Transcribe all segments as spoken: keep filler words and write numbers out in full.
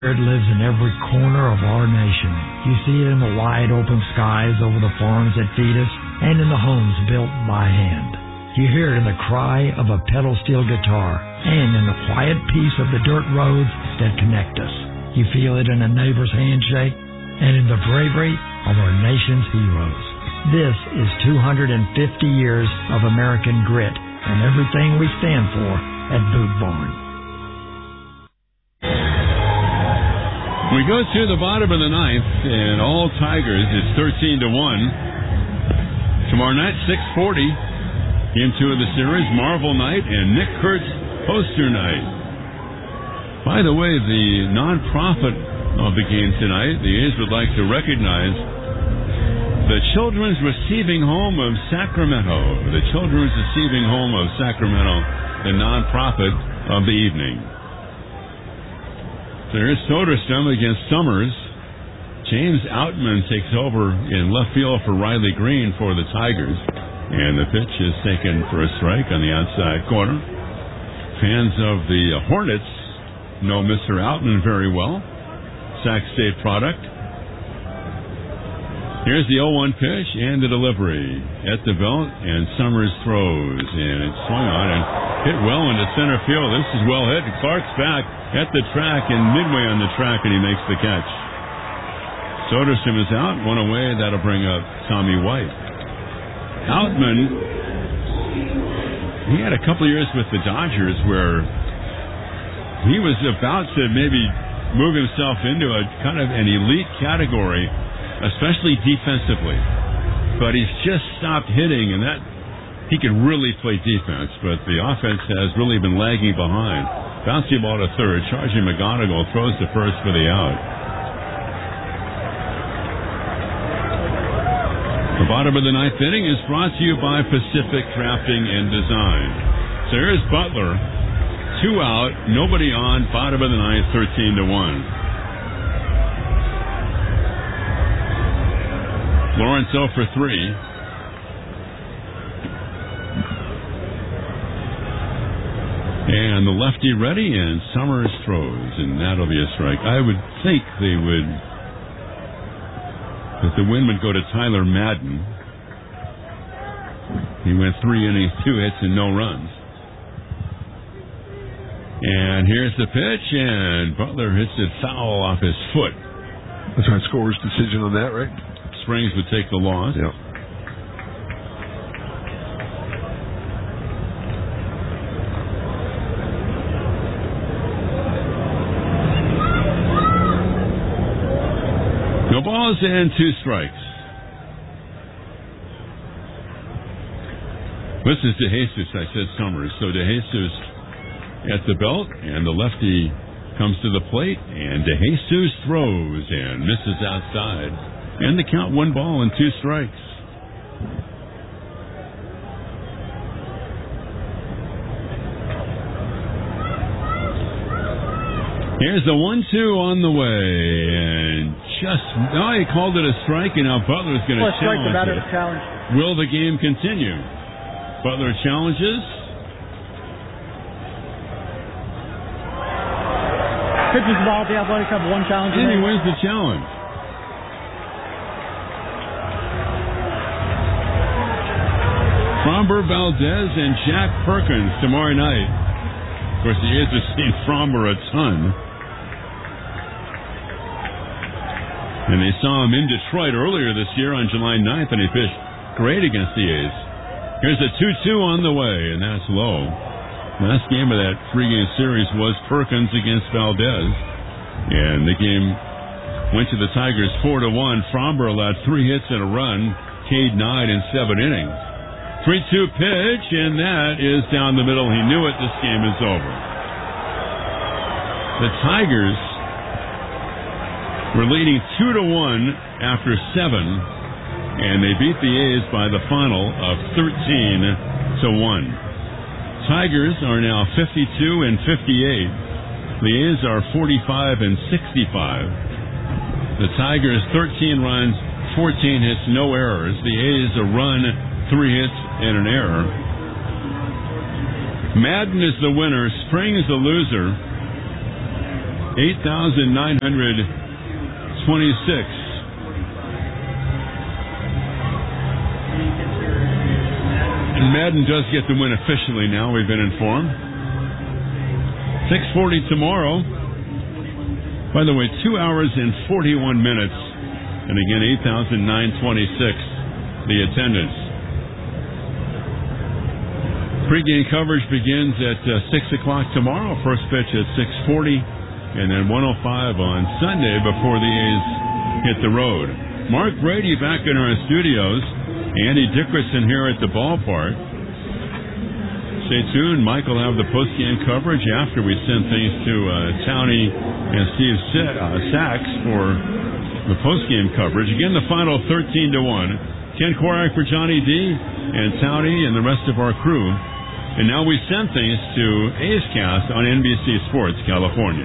It lives in every corner of our nation. You see it in the wide open skies over the farms that feed us and in the homes built by hand. You hear it in the cry of a pedal steel guitar and in the quiet peace of the dirt roads that connect us. You feel it in a neighbor's handshake and in the bravery of our nation's heroes. This is two hundred fifty years of American grit and everything we stand for at Boot Barn. We go to the bottom of the ninth, and all Tigers is thirteen to one. Tomorrow night, six forty, game two of the series, Marvel night and Nick Kurtz poster night. By the way, the nonprofit of the game tonight, the A's would like to recognize the Children's Receiving Home of Sacramento. The Children's Receiving Home of Sacramento, the nonprofit of the evening. There's Soderstrom against Summers. James Outman takes over in left field for Riley Green for the Tigers. And the pitch is taken for a strike on the outside corner. Fans of the Hornets know Mister Outman very well. Sac State product. Here's the oh one pitch and the delivery at the belt, and Summers throws, and it's swung on and hit well into center field. This is well hit. Clark's back at the track and midway on the track, and he makes the catch. Soderstrom is out, one away. That'll bring up Tommy White. Outman, he had a couple years with the Dodgers where he was about to maybe move himself into a kind of an elite category, especially defensively. But he's just stopped hitting, and that he can really play defense, but the offense has really been lagging behind. Bouncy ball to third. Charging McGonigal throws to first for the out. The bottom of the ninth inning is brought to you by Pacific Drafting and Design. So here's Butler. Two out, nobody on. Bottom of the ninth, thirteen to one. Lawrence oh for three. And the lefty ready, and Summers throws, and that'll be a strike. I would think they would, that the win would go to Tyler Madden. He went three innings, two hits, and no runs. And here's the pitch, and Butler hits it foul off his foot. That's our scorer's decision on that, right? Springs would take the loss. Yeah. No balls and two strikes. This is DeJesus. I said Summers. So DeJesus at the belt, and the lefty comes to the plate, and DeJesus throws and misses outside. And the count, one ball and two strikes. Here's the one two on the way, and just, now he called it a strike, and now Butler's going to well, challenge strike, it. challenge. Will the game continue? Butler challenges. Pitches the ball. The Athletics have one challenge. And he wins the challenge. Framber Valdez and Jack Perkins tomorrow night. Of course, the A's have seen Framber a ton. And they saw him in Detroit earlier this year on July ninth, and he pitched great against the A's. Here's a two two on the way, and that's low. Last game of that three-game series was Perkins against Valdez. And the game went to the Tigers four to one. Framber allowed three hits and a run. Cade nine in seven innings. three two pitch, and that is down the middle. He knew it. This game is over. The Tigers were leading two to one after seven, and they beat the A's by the final of thirteen to one. Tigers are now fifty-two and fifty-eight. The A's are forty-five and sixty-five. The Tigers thirteen runs, fourteen hits, no errors. The A's a run, three hits, and an error. Madden is the winner. Springs the loser. eight thousand nine hundred twenty-six. And Madden does get the win officially now, we've been informed. six forty tomorrow. By the way, two hours and forty-one minutes. And again, eight thousand nine hundred twenty-six, the attendance. Pre-game coverage begins at uh, six o'clock tomorrow. First pitch at six forty. And then one oh five on Sunday before the A's hit the road. Mark Brady back in our studios. Andy Dickerson here at the ballpark. Stay tuned. Mike will have the post-game coverage after we send things to uh, Towney and Steve Sa- uh, Sachs for the post-game coverage. Again, the final thirteen to one. Ken Korak for Johnny D and Towney and the rest of our crew. And now we send things to A's Cast on N B C Sports California.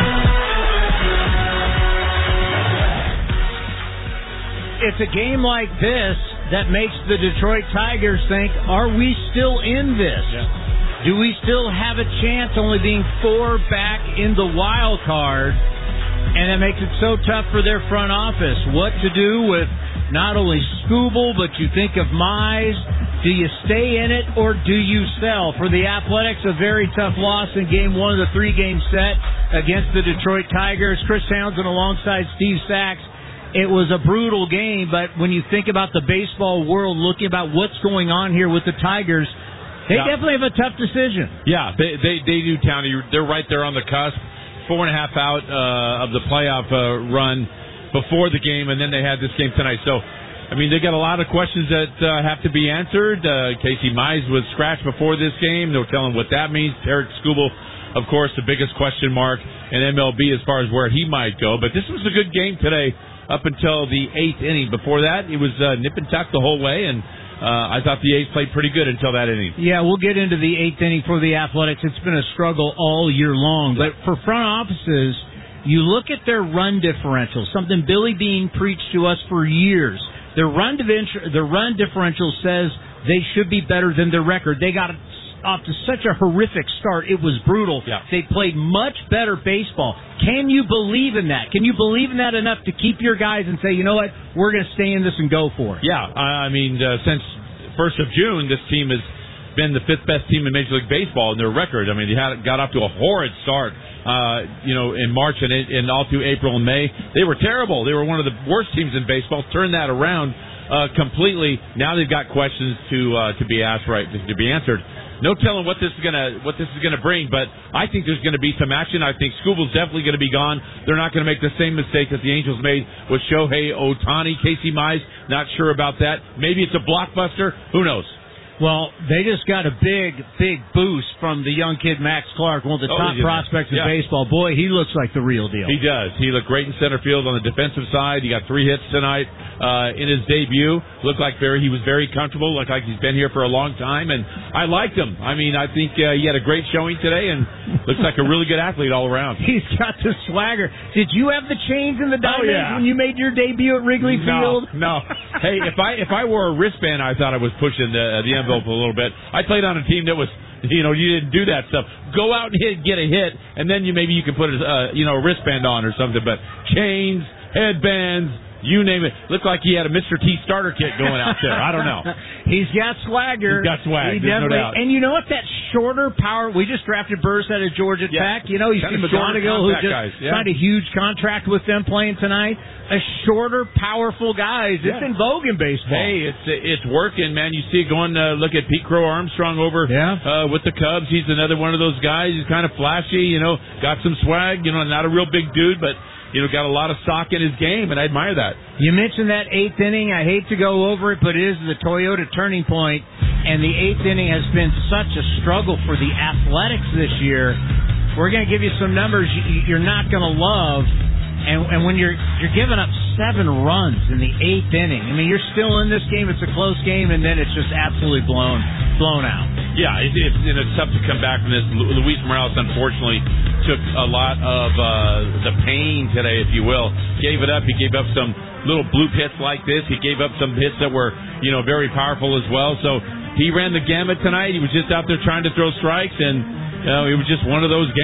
It's a game like this that makes the Detroit Tigers think, are we still in this? Yeah. Do we still have a chance, only being four back in the wild card? And that makes it so tough for their front office. What to do with not only Skubal, but you think of Mize. Do you stay in it or do you sell? For the Athletics, a very tough loss in game one of the three-game set against the Detroit Tigers. Chris Townsend alongside Steve Sachs. It was a brutal game, but when you think about the baseball world, looking about what's going on here with the Tigers, they yeah. definitely have a tough decision. Yeah, they they, they do, Townie. They're right there on the cusp. Four and a half out uh, of the playoff uh, run before the game, and then they had this game tonight. So, I mean, they got a lot of questions that uh, have to be answered. Uh, Casey Mize was scratched before this game. No telling what that means. Tarik Skubal, of course, the biggest question mark in M L B as far as where he might go. But this was a good game today up until the eighth inning. Before that, it was uh, nip and tuck the whole way, and uh, I thought the A's played pretty good until that inning. Yeah, we'll get into the eighth inning for the Athletics. It's been a struggle all year long. But for front offices, you look at their run differential, something Billy Beane preached to us for years. Their run, their run differential says they should be better than their record. They got off to such a horrific start. It was brutal. Yeah. They played much better baseball. Can you believe in that? Can you believe in that enough to keep your guys and say, you know what, we're going to stay in this and go for it? Yeah, I mean, uh, since first of June, this team has been the fifth best team in Major League Baseball in their record. I mean, they had got off to a horrid start, uh, you know, in March and, and all through April and May. They were terrible. They were one of the worst teams in baseball. Turned that around uh, completely. Now they've got questions to uh, to be asked, right, to be answered. No telling what this is gonna what this is gonna bring, but I think there's gonna be some action. I think Skubal's definitely gonna be gone. They're not gonna make the same mistake that the Angels made with Shohei Ohtani. Casey Mize, not sure about that. Maybe it's a blockbuster. Who knows? Well, they just got a big, big boost from the young kid Max Clark, one of the oh, top prospects in yeah. baseball. Boy, he looks like the real deal. He does. He looked great in center field on the defensive side. He got three hits tonight uh, in his debut. Looked like very he was very comfortable, looked like he's been here for a long time, and I liked him. I mean, I think uh, he had a great showing today, and looks like a really good athlete all around. He's got the swagger. Did you have the chains in the diamonds oh, yeah. when you made your debut at Wrigley no, Field? No. Hey, if I if I wore a wristband, I thought I was pushing the the envelope a little bit. I played on a team that was, you know, you didn't do that stuff. Go out and hit, get a hit, and then you maybe you can put a, uh, you know, a wristband on or something. But chains, headbands, you name it. Looked like he had a Mister T starter kit going out there. I don't know. He's got swagger. He's got swag. He There's no doubt. And you know what? That shorter power. We just drafted Burris out of Georgia yeah. Tech. You know, he's kind from McGonigal, who just yeah. signed a huge contract with them playing tonight. A shorter, powerful guys. It's yeah. in vogue in baseball. Hey, it's it's working, man. You see, going to look at Pete Crow Armstrong over yeah. uh, with the Cubs. He's another one of those guys. He's kind of flashy, you know, got some swag. You know, not a real big dude, but you know, got a lot of stock in his game, and I admire that. You mentioned that eighth inning. I hate to go over it, but it is the Toyota turning point, and the eighth inning has been such a struggle for the Athletics this year. We're going to give you some numbers you're not going to love, and, and when you're you're giving up seven runs in the eighth inning, I mean, you're still in this game. It's a close game, and then it's just absolutely blown blown out. Yeah, it, it's, and it's tough to come back from this. Luis Morales, unfortunately, took a lot of uh, the pain today, if you will. Gave it up. He gave up some little bloop hits like this. He gave up some hits that were, you know, very powerful as well. So he ran the gamut tonight. He was just out there trying to throw strikes, and you know, it was just one of those games.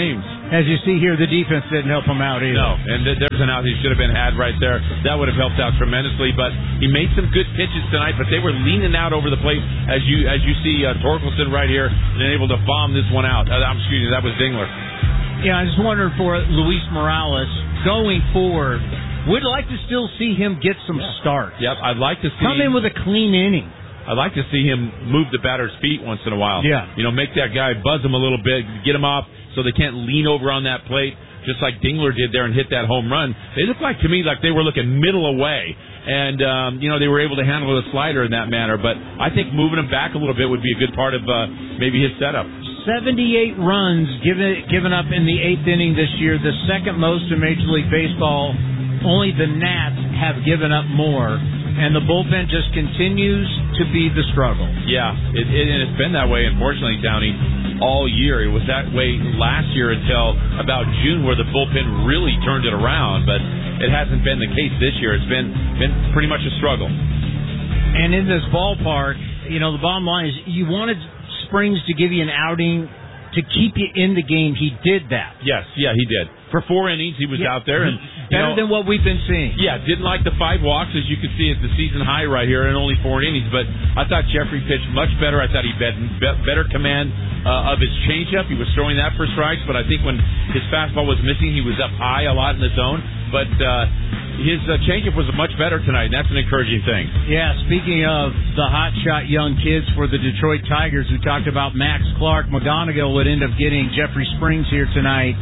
As you see here, the defense didn't help him out either. No, and th- there's an out he should have been had right there. That would have helped out tremendously. But he made some good pitches tonight, but they were leaning out over the plate, as you as you see uh, Torkelson right here, and able to bomb this one out. Uh, I'm excuse me, that was Dingler. Yeah, I just wondered for Luis Morales going forward, would like to still see him get some yeah. starts. Yep, I'd like to see come in with a clean inning. I'd like to see him move the batter's feet once in a while. Yeah. You know, make that guy buzz him a little bit, get him off so they can't lean over on that plate, just like Dingler did there and hit that home run. They looked like, to me, like they were looking middle away. And, um, you know, they were able to handle the slider in that manner. But I think moving him back a little bit would be a good part of uh, maybe his setup. seventy-eight runs given, given up in the eighth inning this year, the second most in Major League Baseball. Only the Nats have given up more. And the bullpen just continues to be the struggle. Yeah, it, it, and it's been that way, unfortunately, Downey, all year. It was that way last year until about June, where the bullpen really turned it around. But it hasn't been the case this year. It's been been pretty much a struggle. And in this ballpark, you know, the bottom line is you wanted Springs to give you an outing to keep you in the game. He did that. Yes, yeah, he did. For four innings, he was yeah, out there. and you Better know, than what we've been seeing. Yeah, didn't like the five walks, as you can see, it's the season high right here in only four innings. But I thought Jeffrey pitched much better. I thought he had better command uh, of his changeup. He was throwing that for strikes, but I think when his fastball was missing, he was up high a lot in the zone. But uh, his uh, changeup was much better tonight, and that's an encouraging thing. Yeah, speaking of the hotshot young kids for the Detroit Tigers, we talked about Max Clark. McGonigal would end up getting Jeffrey Springs here tonight.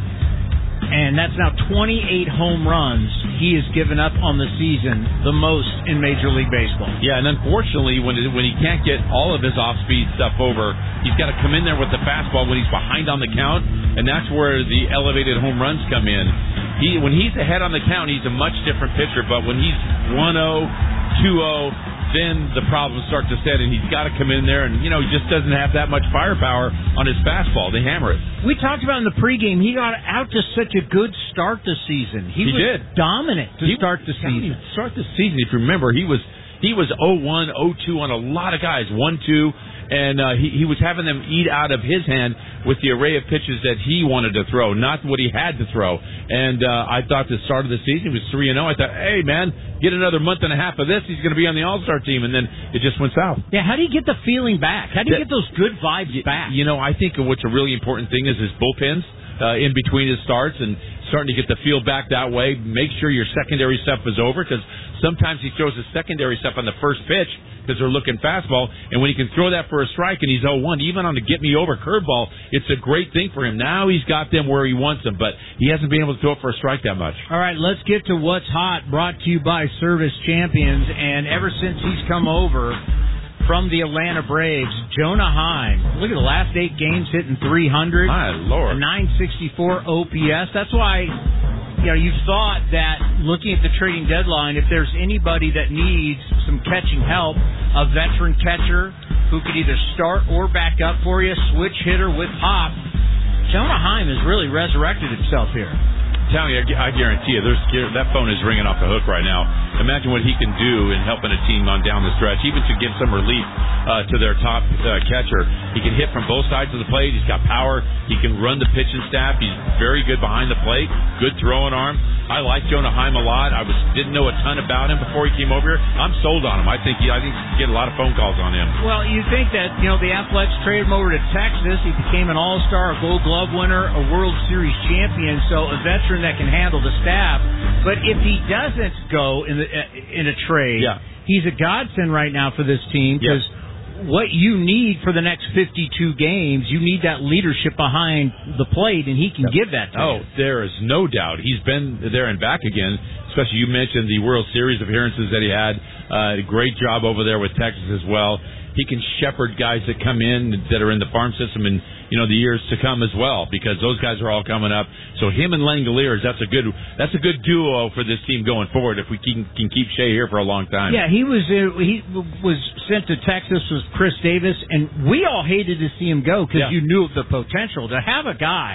And that's now twenty-eight home runs he has given up on the season, the most in Major League Baseball. Yeah, and unfortunately, when it, when he can't get all of his off-speed stuff over, he's got to come in there with the fastball when he's behind on the count, and that's where the elevated home runs come in. He When he's ahead on the count, he's a much different pitcher, but when he's one oh, two oh, then the problems start to set, and he's got to come in there, and, you know, he just doesn't have that much firepower on his fastball. They hammer it. We talked about in the pregame, he got out to such a good start this season. He, he was did. dominant to he, start the season. Start the season, if you remember, he was he was oh one, oh two on a lot of guys, one two, and uh, he, he was having them eat out of his hand with the array of pitches that he wanted to throw, not what he had to throw. And uh, I thought the start of the season was three and oh. I thought, hey, man, get another month and a half of this. He's going to be on the All-Star team. And then it just went south. Yeah, how do you get the feeling back? How do you that, get those good vibes y- back? You know, I think what's a really important thing is his bullpens uh, in between his starts and starting to get the feel back that way. Make sure your secondary stuff is over, because sometimes he throws his secondary stuff on the first pitch because they're looking fastball, and when he can throw that for a strike and he's oh one, even on the get-me-over curveball, it's a great thing for him. Now he's got them where he wants them, but he hasn't been able to throw it for a strike that much. All right, let's get to What's Hot, brought to you by Service Champions, and ever since he's come over from the Atlanta Braves, Jonah Heim, look at the last eight games hitting three hundred. My Lord. nine sixty-four O P S. That's why, you know, you thought that looking at the trading deadline, if there's anybody that needs some catching help, a veteran catcher who could either start or back up for you, switch hitter with pop, Jonah Heim has really resurrected himself here. Tell me, I guarantee you, there's, that phone is ringing off the hook right now. Imagine what he can do in helping a team on down the stretch, even to give some relief uh, to their top uh, catcher. He can hit from both sides of the plate. He's got power. He can run the pitching staff. He's very good behind the plate. Good throwing arm. I like Jonah Heim a lot. I was didn't know a ton about him before he came over here. I'm sold on him. I think he, I think you get a lot of phone calls on him. Well, you think that, you know, the Athletics traded him over to Texas. He became an All-Star, a Gold Glove winner, a World Series champion, so a veteran that can handle the staff. But if he doesn't go in the in a trade, yeah. he's a godsend right now for this team, because yeah. what you need for the next fifty-two games, you need that leadership behind the plate, and he can yeah. give that to Oh, you. there is no doubt. He's been there and back again, especially you mentioned the World Series appearances that he had. Uh, great job over there with Texas as well. He can shepherd guys that come in that are in the farm system in, you know, the years to come as well, because those guys are all coming up. So him and Langoliers, that's a good that's a good duo for this team going forward if we can, can keep Shea here for a long time. Yeah, he was uh, he was sent to Texas with Chris Davis, and we all hated to see him go because yeah. you knew of the potential to have a guy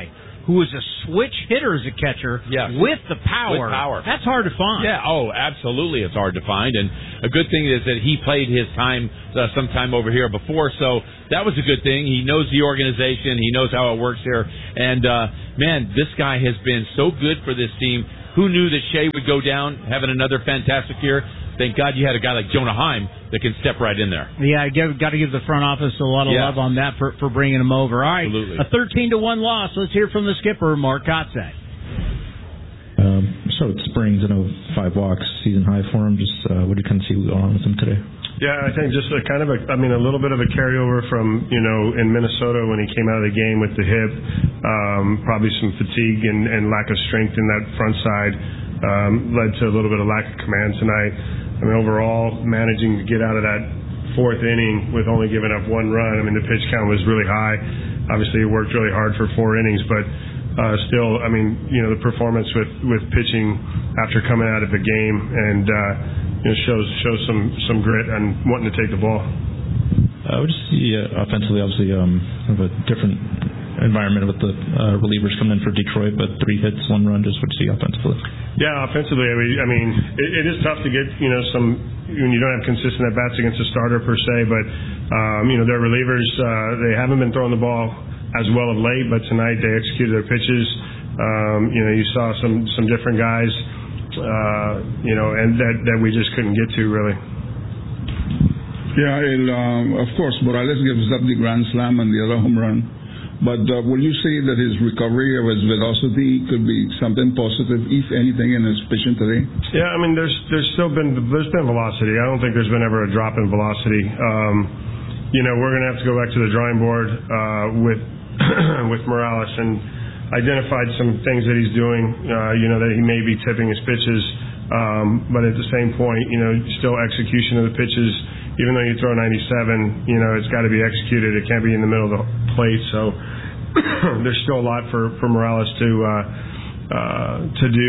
who was a switch hitter as a catcher yes. with the power. With power. That's hard to find. Yeah, oh, absolutely it's hard to find. And a good thing is that he played his time uh, sometime over here before, so that was a good thing. He knows the organization. He knows how it works here. And, uh, man, this guy has been so good for this team. Who knew that Shea would go down, having another fantastic year? Thank God you had a guy like Jonah Heim that can step right in there. Yeah, got to give the front office a lot of yeah. love on that for, for bringing him over. All right, Absolutely. A thirteen to one loss. Let's hear from the skipper, Mark Kotzak. Um, so it Springs, I know five walks, season high for him. Just uh, what do you kind of see going on with him today? Yeah, I think just a kind of a, I mean, a little bit of a carryover from, you know, in Minnesota when he came out of the game with the hip, um, probably some fatigue and, and lack of strength in that front side um, led to a little bit of lack of command tonight. I mean, overall, managing to get out of that fourth inning with only giving up one run. I mean, the pitch count was really high. Obviously, he worked really hard for four innings, but uh, still, I mean, you know, the performance with, with pitching after coming out of the game and uh, you know, shows shows some, some grit and wanting to take the ball. Uh, we just see uh, offensively, obviously, um, kind of a different environment with the uh, relievers coming in for Detroit, but three hits, one run. Just what you see offensively? Yeah, offensively, I mean, I mean it, it is tough to get, you know, some when you don't have consistent at bats against a starter per se, but um, you know, their relievers uh, they haven't been throwing the ball as well of late, but tonight they executed their pitches. Um, you know, you saw some some different guys, uh, you know, and that that we just couldn't get to really. Yeah, it, um, of course, Morales gives up the grand slam and the other home run. But uh, will you say that his recovery of his velocity could be something positive, if anything, in his pitching today? Yeah, I mean, there's there's still been there's been velocity. I don't think there's been ever a drop in velocity. Um, you know, we're gonna have to go back to the drawing board uh, with with Morales and identified some things that he's doing. Uh, you know, that he may be tipping his pitches, um, but at the same point, you know, still execution of the pitches. Even though you throw ninety-seven, you know, it's got to be executed. It can't be in the middle of the plate. So there's still a lot for, for Morales to uh, uh, to do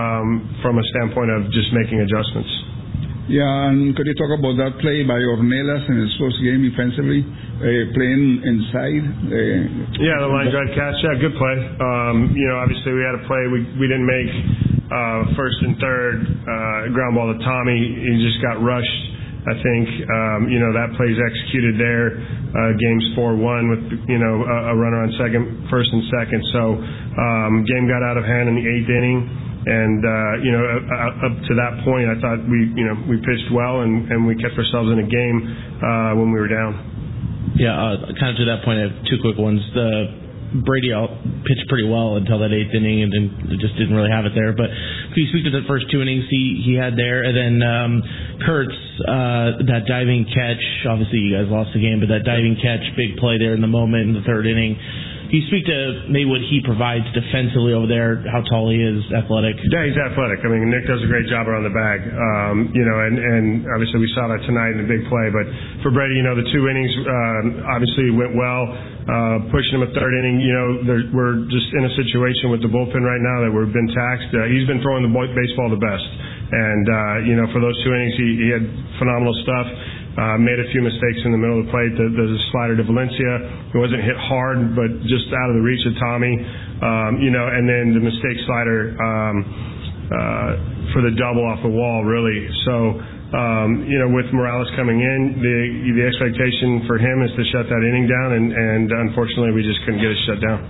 um, from a standpoint of just making adjustments. Yeah, and could you talk about that play by Ornelas in his first game defensively, uh, playing inside? Uh, yeah, the line drive catch. Yeah, good play. Um, you know, obviously we had a play we we didn't make uh, first and third uh, ground ball to Tommy. He just got rushed. I think, um, you know, that play's executed there. Uh, game's four one with, you know, a, a runner on second, first and second. So um, game got out of hand in the eighth inning. And, uh, you know, uh, up to that point, I thought we, you know, we pitched well and, and we kept ourselves in a game uh, when we were down. Yeah, uh, kind of to that point, I have two quick ones. The Brady pitched pretty well until that eighth inning, and then just didn't really have it there. But if you speak to the first two innings he, he had there, and then um, Kurtz, uh, that diving catch, obviously you guys lost the game, but that diving catch, big play there in the moment in the third inning. Can you speak to maybe what he provides defensively over there, how tall he is, athletic? Yeah, he's athletic. I mean, Nick does a great job around the bag. Um, you know, and, and obviously we saw that tonight in the big play. But for Brady, you know, the two innings uh, obviously went well. Uh, pushing him a third inning, you know, we're just in a situation with the bullpen right now that we've been taxed. Uh, he's been throwing the baseball the best. And, uh, you know, for those two innings, he, he had phenomenal stuff. Uh, made a few mistakes in the middle of the plate. The, the slider to Valencia, it wasn't hit hard, but just out of the reach of Tommy. Um, you know, and then the mistake slider um, uh, for the double off the wall, really. So, um, you know, with Morales coming in, the the expectation for him is to shut that inning down, and, and unfortunately, we just couldn't get it shut down.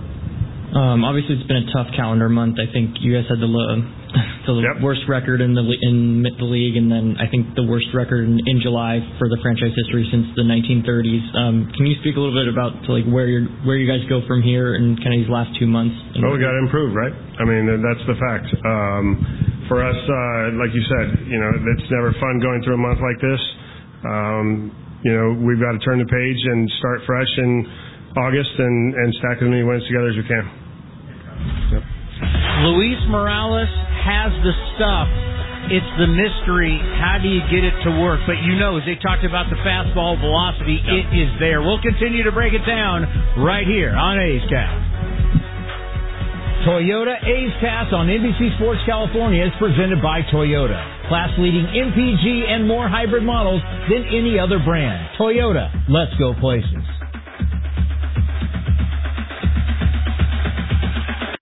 Um, obviously, it's been a tough calendar month. I think you guys had the, uh, the yep. worst record in the in the league, and then I think the worst record in, in July for the franchise history since the nineteen thirties. Um, can you speak a little bit about to, like where you where you guys go from here and kind of these last two months? Well, we got to improve, right? I mean, that's the fact. Um, for us, uh, like you said, you know, it's never fun going through a month like this. Um, you know, we've got to turn the page and start fresh in August and, and stack as many wins together as we can. Yep. Luis Morales has the stuff. It's the mystery. How do you get it to work? But you know, as they talked about the fastball velocity, yep. It is there. We'll continue to break it down right here on A's Cast. Toyota A's Cast on N B C Sports California is presented by Toyota. Class-leading M P G and more hybrid models than any other brand. Toyota, let's go places.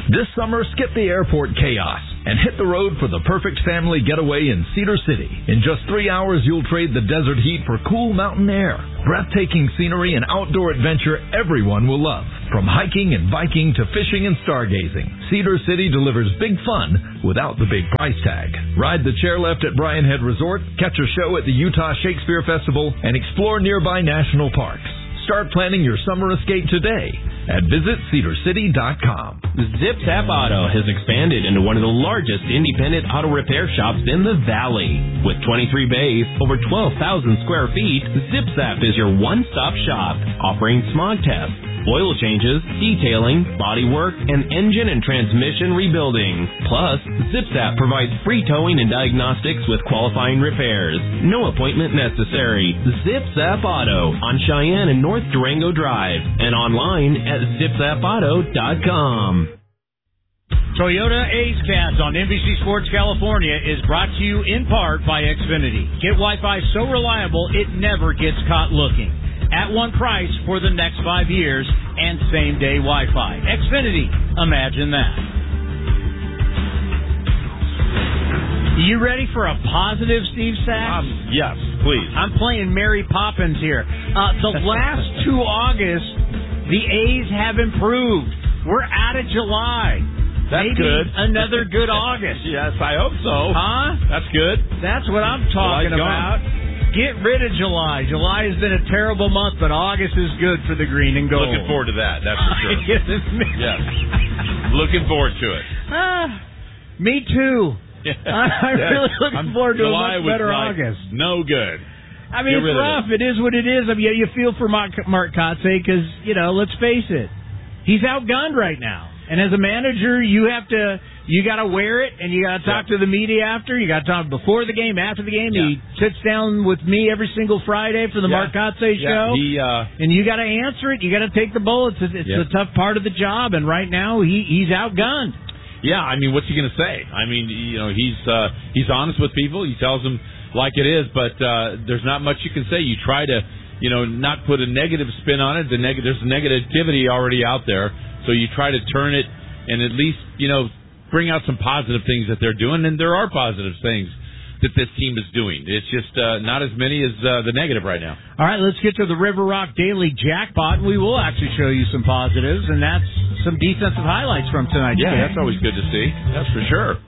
This summer, skip the airport chaos and hit the road for the perfect family getaway in Cedar City. In just three hours, you'll trade the desert heat for cool mountain air. Breathtaking scenery and outdoor adventure everyone will love. From hiking and biking to fishing and stargazing, Cedar City delivers big fun without the big price tag. Ride the chairlift at Bryan Head Resort, catch a show at the Utah Shakespeare Festival, and explore nearby national parks. Start planning your summer escape today at visit cedar city dot com. ZipZap Auto has expanded into one of the largest independent auto repair shops in the Valley. With twenty-three bays, over twelve thousand square feet, ZipZap is your one-stop shop, offering smog tests, oil changes, detailing, bodywork, and engine and transmission rebuilding. Plus, ZipZap provides free towing and diagnostics with qualifying repairs. No appointment necessary. ZipZap Auto on Cheyenne and North Durango Drive and online at zip zap auto dot com. Toyota A's Cast on N B C Sports California is brought to you in part by Xfinity. Get Wi-Fi so reliable it never gets caught looking. At one price for the next five years and same-day Wi-Fi. Xfinity, imagine that. You ready for a positive, Steve Sachs? Um, yes, please. I'm playing Mary Poppins here. Uh, the last two Augusts, the A's have improved. We're out of July. That's Maybe good. Another good August. Yes, I hope so. Huh? That's good. That's what I'm talking July's about. gone. Get rid of July. July has been a terrible month, but August is good for the green and gold. Looking forward to that, that's for sure. Yes. Looking forward to it. Ah, me too. I'm really looking I'm, forward to July a much better was like August. No good. I mean, Get it's rough. It. it is what it is. I mean, you feel for Mark, Mark Kotze because, you know, let's face it, he's outgunned right now. And as a manager, you have to, you got to wear it, and you got to talk yeah. to the media after. You got to talk before the game, after the game. Yeah. He sits down with me every single Friday for the yeah. Mark Kotze show, yeah. he, uh, and you got to answer it. You got to take the bullets. It's, it's yeah. a tough part of the job, and right now he he's outgunned. Yeah, I mean, what's he going to say? I mean, you know, he's uh, he's honest with people. He tells them like it is, but uh, there's not much you can say. You try to, you know, not put a negative spin on it. The neg- there's negativity already out there. So you try to turn it and at least, you know, bring out some positive things that they're doing, and there are positive things that this team is doing. It's just uh, not as many as uh, the negative right now. All right, let's get to the River Rock Daily Jackpot. We will actually show you some positives, and that's some defensive highlights from tonight. Yeah, game. That's always good to see. That's for sure.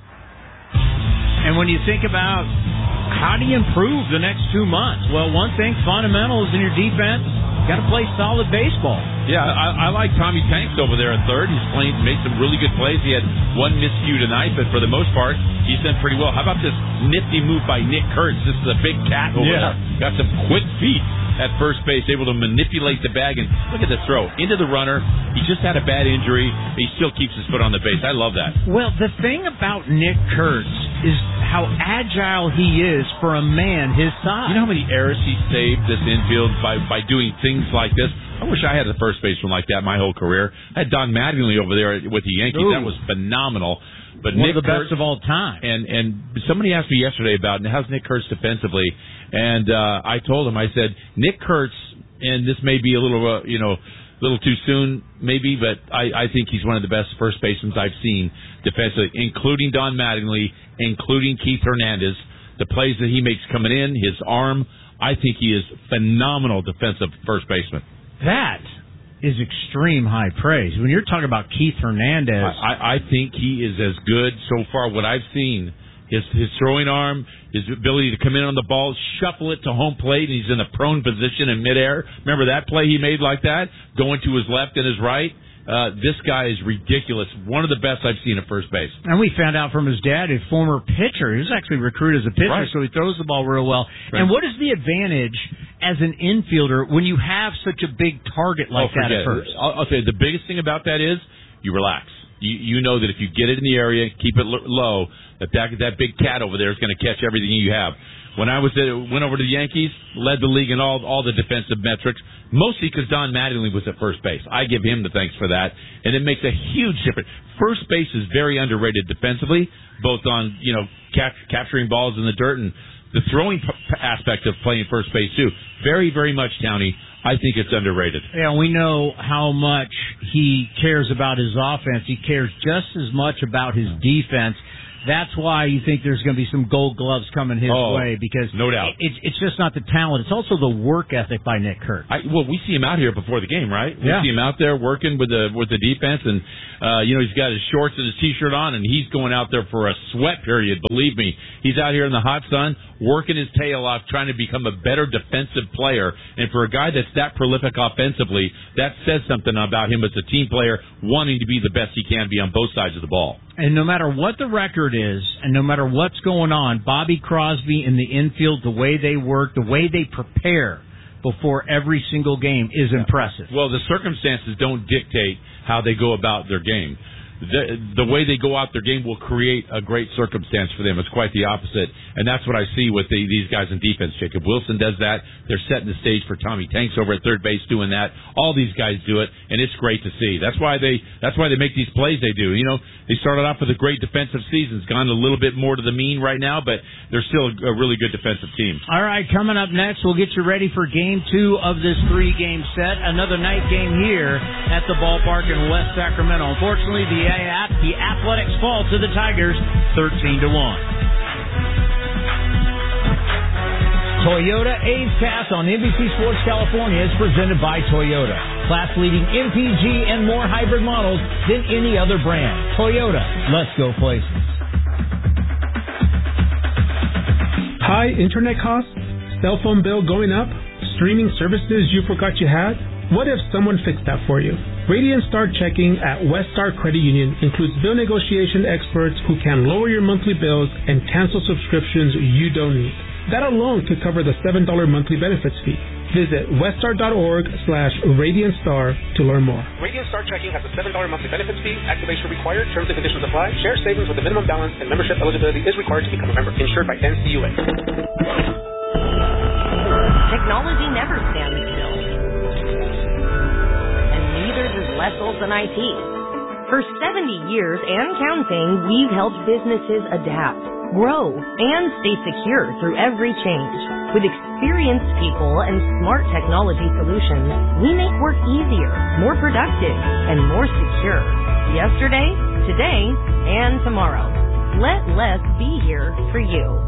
And when you think about how do you improve the next two months, well, one thing, fundamentals in your defense. Got to play solid baseball. Yeah, I, I like Tommy Tanks over there at third. He's playing, made some really good plays. He had one miscue tonight, but for the most part, he's done pretty well. How about this nifty move by Nick Kurtz? This is a big cat over yeah. there. Got some quick feet at first base, able to manipulate the bag, and look at the throw into the runner. He just had a bad injury. He still keeps his foot on the base. I love that. Well, the thing about Nick Kurtz is how agile he is for a man his size. You know how many errors he saved this infield by, by doing things like this? I wish I had a first baseman like that my whole career. I had Don Mattingly over there with the Yankees. Ooh. That was phenomenal. But One Nick of the Kurtz, best of all time. And and somebody asked me yesterday about how's Nick Kurtz defensively, and uh, I told him, I said, Nick Kurtz, and this may be a little, uh, you know, a little too soon, maybe, but I, I think he's one of the best first basemen I've seen defensively, including Don Mattingly, including Keith Hernandez. The plays that he makes coming in, his arm, I think he is phenomenal defensive first baseman. That is extreme high praise. When you're talking about Keith Hernandez, I, I think he is as good so far. What I've seen, his his throwing arm, his ability to come in on the ball, shuffle it to home plate, and he's in a prone position in midair. Remember that play he made like that, going to his left and his right. Uh, this guy is ridiculous. One of the best I've seen at first base. And we found out from his dad, a former pitcher. He was actually recruited as a pitcher, right. so he throws the ball real well. Right. And what is the advantage as an infielder when you have such a big target like oh, that at it. first? I'll, I'll tell you, the biggest thing about that is you relax. You, you know that if you get it in the area, keep it low, that that, that big cat over there is going to catch everything you have. When I was there, went over to the Yankees, led the league in all all the defensive metrics, mostly because Don Mattingly was at first base. I give him the thanks for that, and it makes a huge difference. First base is very underrated defensively, both on you know cap- capturing balls in the dirt and the throwing p- aspect of playing first base, too. Very, very much, Townie. I think it's underrated. Yeah, we know how much he cares about his offense. He cares just as much about his defense. That's why you think there's going to be some gold gloves coming his oh, way, because no doubt. It, it's just not the talent. It's also the work ethic by Nick Kurtz. I, well, we see him out here before the game, right? We yeah. see him out there working with the with the defense, and uh, you know he's got his shorts and his T-shirt on, and he's going out there for a sweat period. Believe me, he's out here in the hot sun working his tail off, trying to become a better defensive player. And for a guy that's that prolific offensively, that says something about him as a team player, wanting to be the best he can be on both sides of the ball. And no matter what the record is, and no matter what's going on, Bobby Crosby in the infield, the way they work, the way they prepare before every single game is impressive. Well, the circumstances don't dictate how they go about their game. The, the way they go out their game will create a great circumstance for them. It's quite the opposite, and that's what I see with the, these guys in defense. Jacob Wilson does that. They're setting the stage for Tommy Tanks over at third base doing that. All these guys do it, and it's great to see. That's why they that's why they make these plays they do. You know, they started off with a great defensive season. It's gone a little bit more to the mean right now, but they're still a, a really good defensive team. All right, coming up next, we'll get you ready for game two of this three-game set. Another night game here at the ballpark in West Sacramento. Unfortunately, the The Athletics fall to the Tigers thirteen to one. Toyota A's Cast on N B C Sports California is presented by Toyota. Class-leading M P G and more hybrid models than any other brand. Toyota, let's go places. High internet costs? Cell phone bill going up? Streaming services you forgot you had? What if someone fixed that for you? Radiant Star Checking at West Star Credit Union includes bill negotiation experts who can lower your monthly bills and cancel subscriptions you don't need. That alone could cover the seven dollars monthly benefits fee. Visit weststar.org slash Radiant Star to learn more. Radiant Star Checking has a seven dollars monthly benefits fee. Activation required. Terms and conditions apply. Share savings with a minimum balance and membership eligibility is required to become a member. Insured by N C U A. Technology never stands still. And neither does less Olson I T. For seventy years and counting, we've helped businesses adapt, grow, and stay secure through every change. With experienced people and smart technology solutions, we make work easier, more productive, and more secure. Yesterday, today, and tomorrow. Let Less be here for you.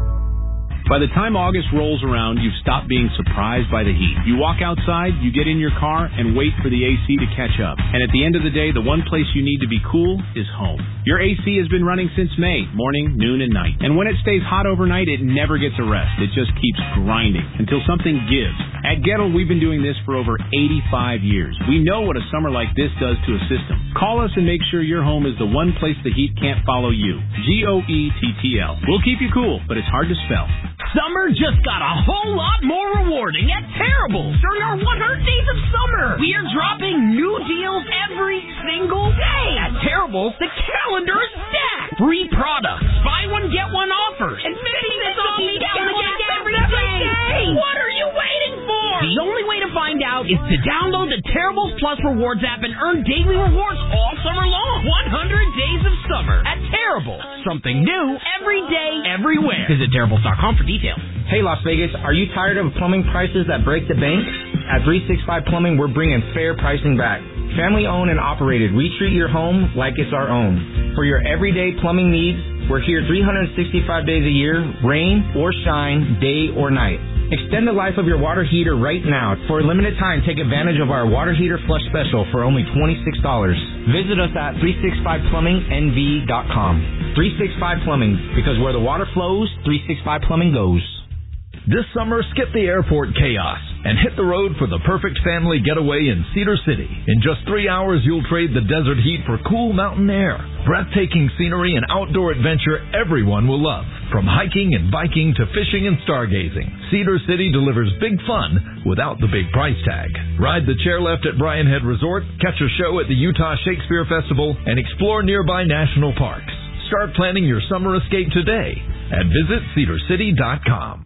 By the time August rolls around, you've stopped being surprised by the heat. You walk outside, you get in your car, and wait for the A C to catch up. And at the end of the day, the one place you need to be cool is home. Your A C has been running since May, morning, noon, and night. And when it stays hot overnight, it never gets a rest. It just keeps grinding until something gives. At Gettle, we've been doing this for over eighty-five years. We know what a summer like this does to a system. Call us and make sure your home is the one place the heat can't follow you. G O E T T L. We'll keep you cool, but it's hard to spell. Summer just got a whole lot more rewarding at Terribles during our one hundred days of summer. We are dropping new deals every single day. At Terribles, the calendar is stacked. Free products, buy one, get one offers, and fifty cents off each every day. What are you waiting for? The only way to find out is to download the Terribles Plus Rewards app and earn daily rewards all summer long. one hundred days of summer at Terribles. Something new every day, everywhere. Visit Terribles dot com for details. Hey, Las Vegas, are you tired of plumbing prices that break the bank? At three sixty-five Plumbing, we're bringing fair pricing back. Family owned and operated, we treat your home like it's our own. For your everyday plumbing needs, we're here three hundred sixty-five days a year, rain or shine, day or night. Extend the life of your water heater right now. For a limited time, take advantage of our water heater flush special for only twenty-six dollars. Visit us at three sixty-five plumbing N V dot com. three sixty-five Plumbing, because where the water flows, three sixty-five Plumbing goes. This summer, skip the airport chaos and hit the road for the perfect family getaway in Cedar City. In just three hours, you'll trade the desert heat for cool mountain air. Breathtaking scenery and outdoor adventure everyone will love. From hiking and biking to fishing and stargazing, Cedar City delivers big fun without the big price tag. Ride the chairlift at Brian Head Resort, catch a show at the Utah Shakespeare Festival, and explore nearby national parks. Start planning your summer escape today at visit cedar city dot com.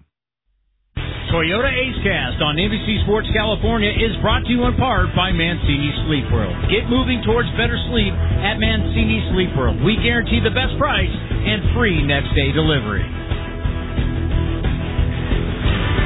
Toyota A's Cast on N B C Sports California is brought to you in part by Mancini Sleep World. Get moving towards better sleep at Mancini Sleep World. We guarantee the best price and free next day delivery.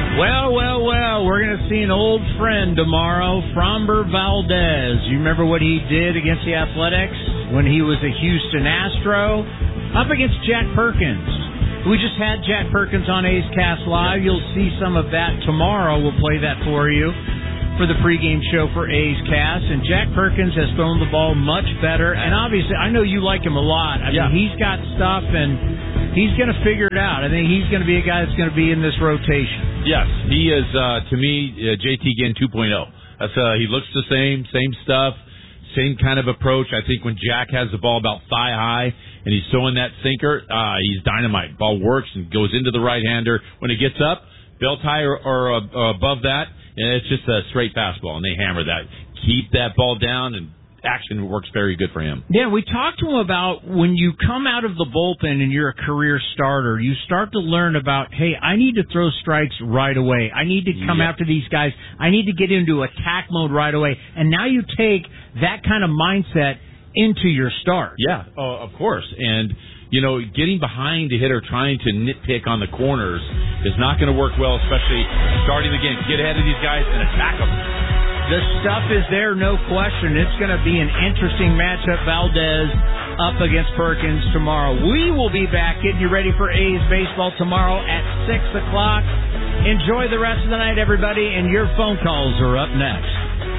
Well, well, well, we're going to see an old friend tomorrow, Framber Valdez. You remember what he did against the Athletics when he was a Houston Astro? Up against Jack Perkins. We just had Jack Perkins on A's Cast Live. You'll see some of that tomorrow. We'll play that for you for the pregame show for A's Cast. And Jack Perkins has thrown the ball much better. And obviously, I know you like him a lot. I yeah. mean, he's got stuff, and he's going to figure it out. I think he's going to be a guy that's going to be in this rotation. Yes, he is, uh, to me, uh, J T Ginn two point oh. That's, uh, he looks the same, same stuff, same kind of approach. I think when Jack has the ball about thigh high and he's throwing that sinker, uh, he's dynamite. Ball works and goes into the right-hander. When it gets up, belt high or, or uh, above that, and it's just a straight fastball, and they hammer that. Keep that ball down, and action works very good for him. Yeah, we talked to him about when you come out of the bullpen and you're a career starter, you start to learn about, hey, I need to throw strikes right away. I need to come yep. after these guys. I need to get into attack mode right away. And now you take that kind of mindset into your start. Yeah, uh, of course. And, you know, getting behind the hitter, trying to nitpick on the corners is not going to work well, especially starting the game. Get ahead of these guys and attack them. The stuff is there, no question. It's going to be an interesting matchup. Valdez up against Perkins tomorrow. We will be back getting you ready for A's baseball tomorrow at six o'clock. Enjoy the rest of the night, everybody, and your phone calls are up next.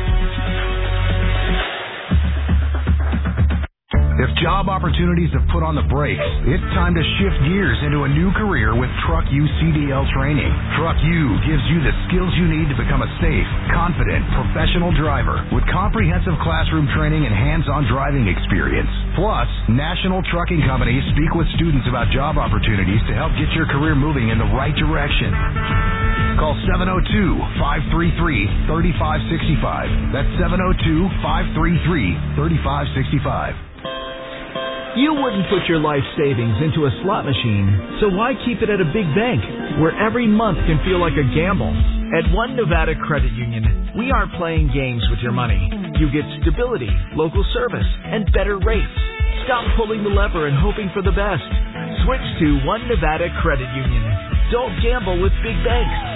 If job opportunities have put on the brakes, it's time to shift gears into a new career with Truck U C D L training. Truck U gives you the skills you need to become a safe, confident, professional driver with comprehensive classroom training and hands-on driving experience. Plus, national trucking companies speak with students about job opportunities to help get your career moving in the right direction. Call seven oh two, five three three, three five six five. That's seven oh two, five three three, three five six five. You wouldn't put your life savings into a slot machine, so why keep it at a big bank where every month can feel like a gamble? At One Nevada Credit Union, we aren't playing games with your money. You get stability, local service, and better rates. Stop pulling the lever and hoping for the best. Switch to One Nevada Credit Union. Don't gamble with big banks.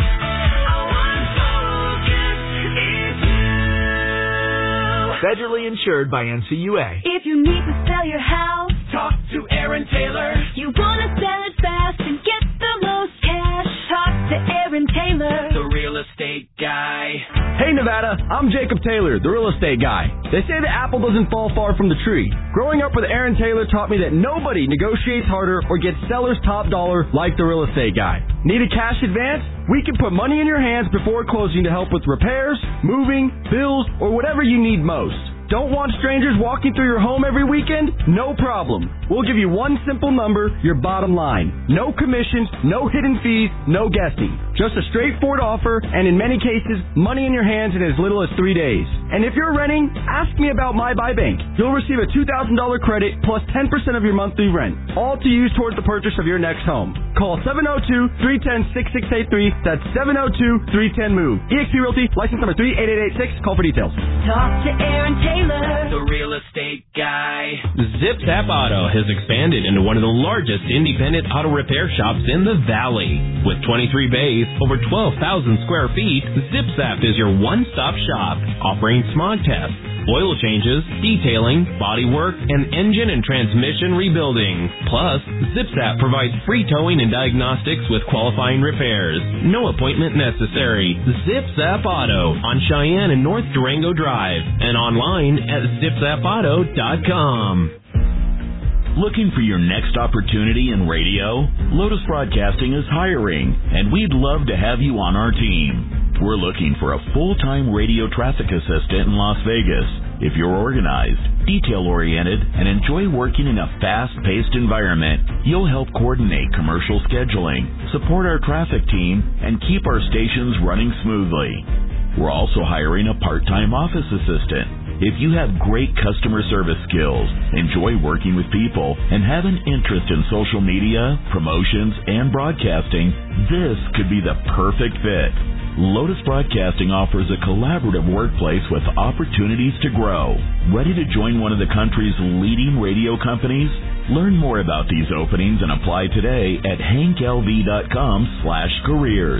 Federally insured by N C U A. If you need to sell your house, talk to Aaron Taylor. You want to sell it fast and get the most cash, talk to Aaron Taylor, the real estate guy. Hey Nevada, I'm Jacob Taylor, the real estate guy. They say the apple doesn't fall far from the tree. Growing up with Aaron Taylor taught me that nobody negotiates harder or gets seller's top dollar like the real estate guy. Need a cash advance? We can put money in your hands before closing to help with repairs, moving, bills, or whatever you need most. Don't want strangers walking through your home every weekend? No problem. We'll give you one simple number, your bottom line. No commissions, no hidden fees, no guessing. Just a straightforward offer, and in many cases, money in your hands in as little as three days. And if you're renting, ask me about My Buy Bank. You'll receive a two thousand dollars credit plus ten percent of your monthly rent, all to use towards the purchase of your next home. Call seven oh two, three one oh, six six eight three. That's seven oh two, three one oh, MOVE. E X P Realty, license number three eight eight eight six. Call for details. Talk to Aaron Taylor, the real estate guy. ZipZap Auto has expanded into one of the largest independent auto repair shops in the Valley. With twenty-three bays, over twelve thousand square feet, ZipZap is your one-stop shop, offering smog tests, oil changes, detailing, bodywork, and engine and transmission rebuilding. Plus, ZipZap provides free towing and diagnostics with qualifying repairs. No appointment necessary. ZipZap Auto on Cheyenne and North Durango Drive and online at zip zap auto dot com. Looking for your next opportunity in radio? Lotus Broadcasting is hiring, and we'd love to have you on our team. We're looking for a full-time radio traffic assistant in Las Vegas. If you're organized, detail-oriented, and enjoy working in a fast-paced environment, you'll help coordinate commercial scheduling, support our traffic team, and keep our stations running smoothly. We're also hiring a part-time office assistant. If you have great customer service skills, enjoy working with people, and have an interest in social media, promotions, and broadcasting, this could be the perfect fit. Lotus Broadcasting offers a collaborative workplace with opportunities to grow. Ready to join one of the country's leading radio companies? Learn more about these openings and apply today at hank l v dot com slash careers.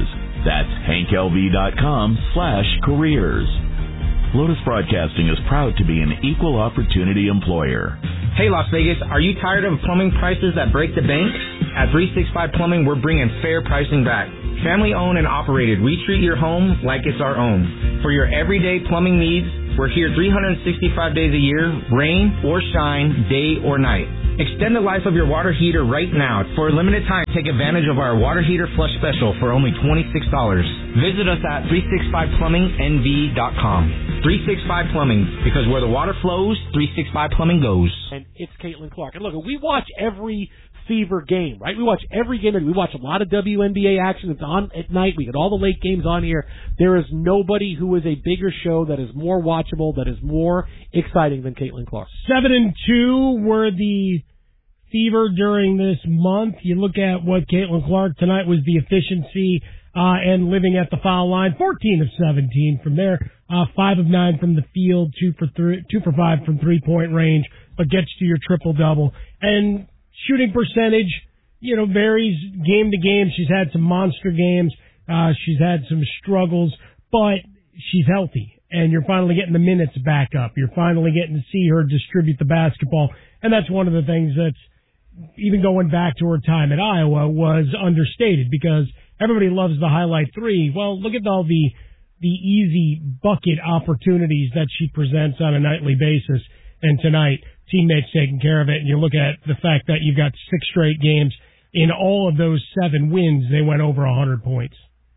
That's hanklv.com slash careers. Lotus Broadcasting is proud to be an equal opportunity employer. Hey Las Vegas, are you tired of plumbing prices that break the bank? At three sixty-five Plumbing, we're bringing fair pricing back. Family owned and operated, we treat your home like it's our own. For your everyday plumbing needs, we're here three hundred sixty-five days a year, rain or shine, day or night. Extend the life of your water heater right now. For a limited time, take advantage of our water heater flush special for only twenty-six dollars. Visit us at three sixty-five plumbing n v dot com. three sixty-five Plumbing, because where the water flows, three sixty-five Plumbing goes. And it's Caitlin Clark. And look, we watch every Fever game, right? We watch every game. We watch a lot of W N B A action. It's on at night. We get all the late games on here. There is nobody who is a bigger show that is more watchable, that is more exciting than Caitlin Clark. Seven and two were the Fever during this month. You look at what Caitlin Clark tonight was the efficiency uh, and living at the foul line. fourteen of seventeen from there. Uh, five of nine from the field. Two for three, two for five from three point range, but gets to your triple double. And shooting percentage, you know, varies game to game. She's had some monster games. Uh, she's had some struggles, but she's healthy. And you're finally getting the minutes back up. You're finally getting to see her distribute the basketball. And that's one of the things that's, even going back to her time at Iowa, was understated, because everybody loves the highlight three. Well, look at all the the easy bucket opportunities that she presents on a nightly basis. And tonight, teammates taking care of it. And you look at the fact that you've got six straight games. In all of those seven wins, they went over one hundred points.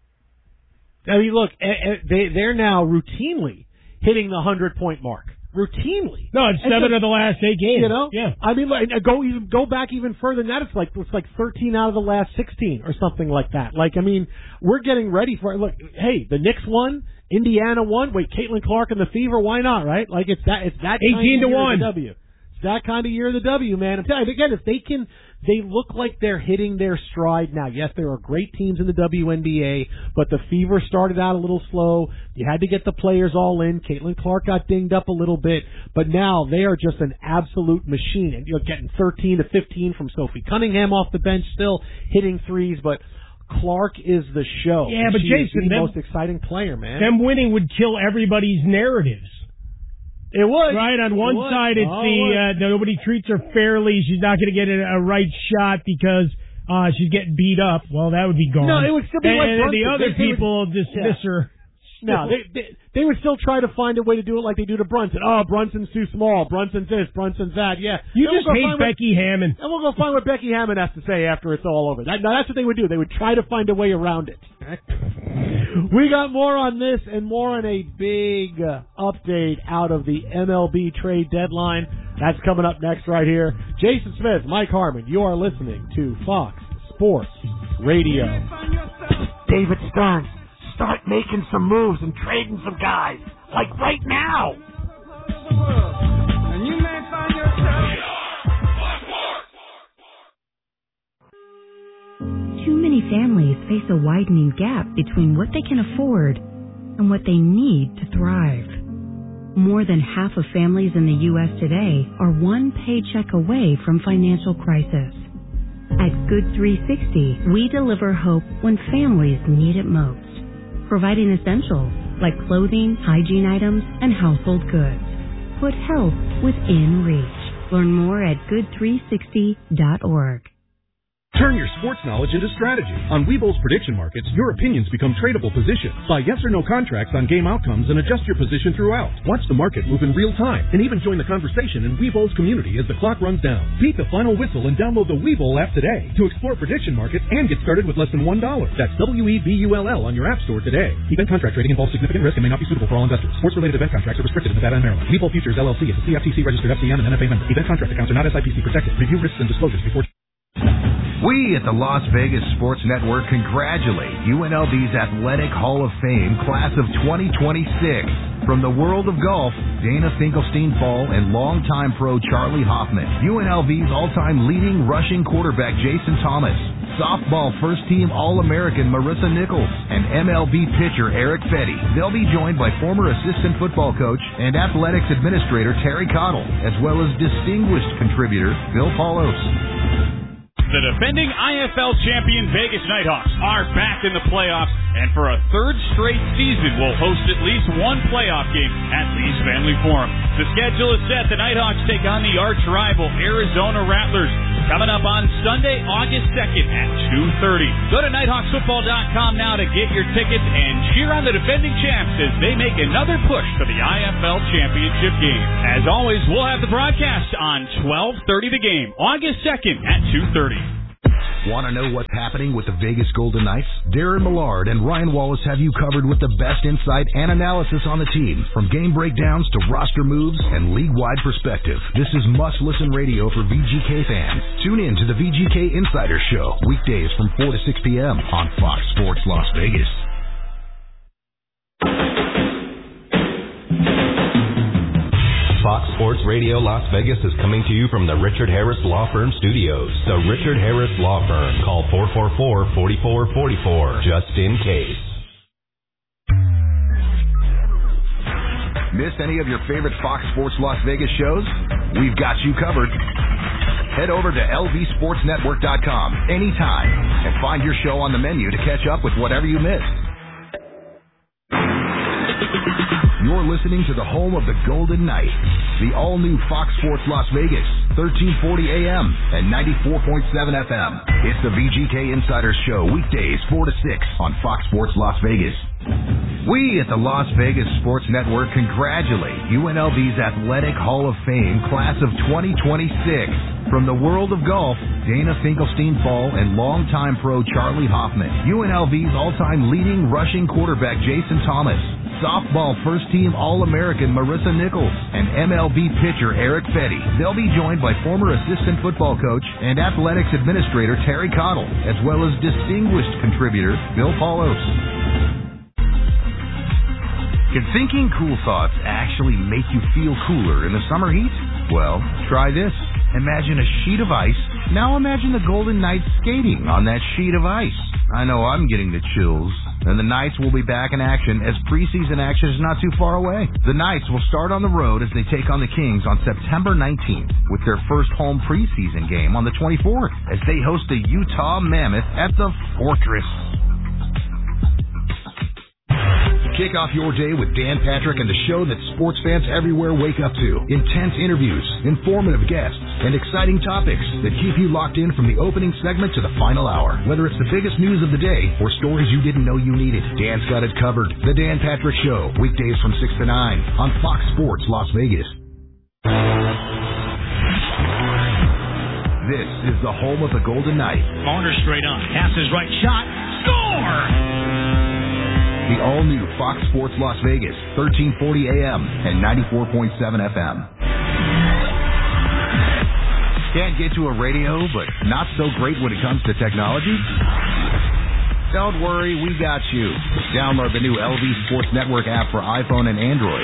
I mean, look, they, they're now routinely hitting the one hundred-point mark. Routinely. No, it's seven so, of the last eight games. You know? Yeah. I mean, like, go even go back even further than that. It's like it's like thirteen out of the last sixteen or something like that. Like, I mean, we're getting ready for it. Look, hey, the Knicks won, Indiana won. Wait, Caitlin Clark and the Fever, why not, right? Like, it's that it's that eighteen kind of to one. W. It's that kind of year of the W, man. I'm telling you, again, if they can, they look like they're hitting their stride now. Yes, there are great teams in the W N B A, but the Fever started out a little slow. You had to get the players all in. Caitlin Clark got dinged up a little bit, but now they are just an absolute machine. And you're getting thirteen to fifteen from Sophie Cunningham off the bench, still hitting threes, but Clark is the show. Yeah, but she Jason, is the them, most exciting player, man. Them winning would kill everybody's narratives. It would. Right, on one it side it's oh, the it uh, nobody treats her fairly. She's not going to get a, a right shot because uh, she's getting beat up. Well, that would be gone. No, it would still be and, like and the other they, people they would, dismiss yeah. her. No, they, they they would still try to find a way to do it like they do to Brunson. Oh, Brunson's too small. Brunson's this. Brunson's that. Yeah. You then just we'll hate Becky what, Hammond. And we'll go find what Becky Hammond has to say after it's all over. That, now, that's what they would do. They would try to find a way around it. We got more on this and more on a big uh, update out of the M L B trade deadline. That's coming up next right here. Jason Smith, Mike Harmon, you are listening to Fox Sports Radio. David Stern, start making some moves and trading some guys, like right now. And you may find yourself. Too many families face a widening gap between what they can afford and what they need to thrive. More than half of families in the U S today are one paycheck away from financial crisis. At Good three sixty, we deliver hope when families need it most, providing essentials like clothing, hygiene items, and household goods. Put health within reach. Learn more at good three sixty dot org. Turn your sports knowledge into strategy. On Webull's prediction markets, your opinions become tradable positions. Buy yes or no contracts on game outcomes and adjust your position throughout. Watch the market move in real time and even join the conversation in Webull's community as the clock runs down. Beat the final whistle and download the Webull app today to explore prediction markets and get started with less than one dollar. That's W E B U L L on your app store today. Event contract trading involves significant risk and may not be suitable for all investors. Sports-related event contracts are restricted in Nevada and Maryland. Webull Futures, L L C is a C F T C registered F C M and N F A member. Event contract accounts are not S I P C protected. Review risks and disclosures before... We at the Las Vegas Sports Network congratulate U N L V's Athletic Hall of Fame class of twenty twenty-six. From the world of golf, Dana Finkelstein-Fall and longtime pro Charlie Hoffman, U N L V's all-time leading rushing quarterback Jason Thomas, softball first-team All-American Marissa Nichols, and M L B pitcher Eric Fetty. They'll be joined by former assistant football coach and athletics administrator Terry Cottle, as well as distinguished contributor Bill Paulos. The defending I F L champion Vegas Nighthawks are back in the playoffs, and for a third straight season will host at least one playoff game at Lee's Family Forum. The schedule is set. The Nighthawks take on the arch rival Arizona Rattlers coming up on Sunday, August second at two thirty. Go to nighthawks football dot com now to get your tickets and cheer on the defending champs as they make another push for the I F L championship game. As always, we'll have the broadcast on twelve thirty The Game, August second at two thirty. Want to know what's happening with the Vegas Golden Knights? Darren Millard and Ryan Wallace have you covered with the best insight and analysis on the team, from game breakdowns to roster moves and league-wide perspective. This is must-listen radio for V G K fans. Tune in to the V G K Insider Show, weekdays from four to six p.m. on Fox Sports Las Vegas. Fox Sports Radio Las Vegas is coming to you from the Richard Harris Law Firm Studios. The Richard Harris Law Firm. Call four four four, four four four four, just in case. Missed any of your favorite Fox Sports Las Vegas shows? We've got you covered. Head over to L V sports network dot com anytime and find your show on the menu to catch up with whatever you missed. You're listening to the home of the Golden Knights, the all-new Fox Sports Las Vegas, thirteen forty A M and ninety-four point seven F M. It's the V G K Insider Show, weekdays four to six on Fox Sports Las Vegas. We at the Las Vegas Sports Network congratulate U N L V's Athletic Hall of Fame class of twenty twenty-six. From the world of golf, Dana Finkelstein-Fall and longtime pro Charlie Hoffman, U N L V's all-time leading rushing quarterback Jason Thomas, softball first-team All-American Marissa Nichols, and M L B pitcher Eric Fetty. They'll be joined by former assistant football coach and athletics administrator Terry Cottle, as well as distinguished contributor Bill Paulos. Can thinking cool thoughts actually make you feel cooler in the summer heat? Well, try this. Imagine a sheet of ice. Now imagine the Golden Knights skating on that sheet of ice. I know I'm getting the chills. And the Knights will be back in action as preseason action is not too far away. The Knights will start on the road as they take on the Kings on September nineteenth with their first home preseason game on the twenty-fourth as they host the Utah Mammoth at the Fortress. Kick off your day with Dan Patrick and the show that sports fans everywhere wake up to. Intense interviews, informative guests, and exciting topics that keep you locked in from the opening segment to the final hour. Whether it's the biggest news of the day or stories you didn't know you needed, Dan's got it covered. The Dan Patrick Show, weekdays from six to nine on Fox Sports Las Vegas. This is the home of the Golden Knights. Marner straight on. Passes right shot. Score! The all-new Fox Sports Las Vegas, thirteen forty A M and ninety-four point seven F M. Can't get to a radio, but not so great when it comes to technology? Don't worry, we got you. Download the new L V Sports Network app for iPhone and Android.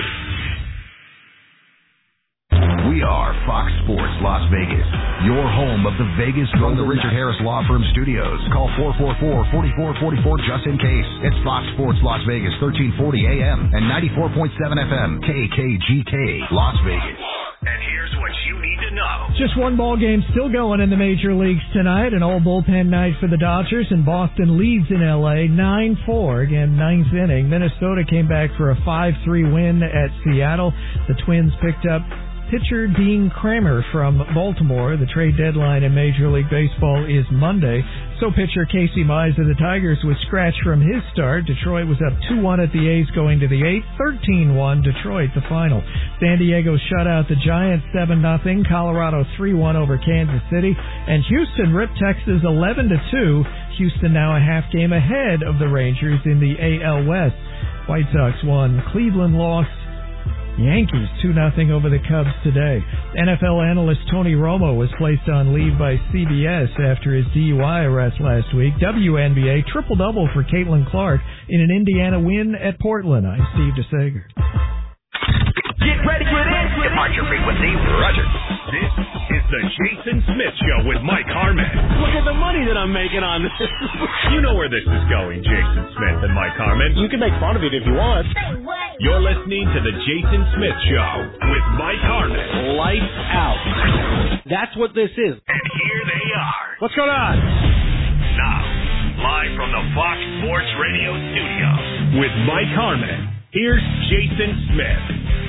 We are Fox Sports Las Vegas, your home of the Vegas from the Richard Harris Law Firm Studios. Call four four four, four four four four just in case. It's Fox Sports Las Vegas, thirteen forty A M and ninety-four point seven F M, K K G K, Las Vegas. And here's what you need to know. Just one ball game still going in the major leagues tonight. An all bullpen night for the Dodgers, and Boston leads in L A nine four. Again, ninth inning. Minnesota came back for a five three win at Seattle. The Twins picked up pitcher Dean Kramer from Baltimore. The trade deadline in Major League Baseball is Monday. So pitcher Casey Mize of the Tigers was scratched from his start. Detroit was up two one at the A's going to the eighth. thirteen one Detroit, the final. San Diego shut out the Giants seven nothing. Colorado three one over Kansas City. And Houston ripped Texas eleven to two. Houston now a half game ahead of the Rangers in the A L West. White Sox won. Cleveland lost. Yankees two nothing over the Cubs today. N F L analyst Tony Romo was placed on leave by C B S after his D U I arrest last week. W N B A triple-double for Caitlin Clark in an Indiana win at Portland. I'm Steve DeSager. Get ready for this. Depart your frequency. Roger. This is the Jason Smith Show with Mike Harmon. Look at the money that I'm making on this. You know where this is going, Jason Smith and Mike Harmon. You can make fun of it if you want. You're listening to the Jason Smith Show with Mike Harmon. Lights out. That's what this is. And here they are, What's going on? Now, live from the Fox Sports Radio studio with Mike Harmon, here's Jason Smith.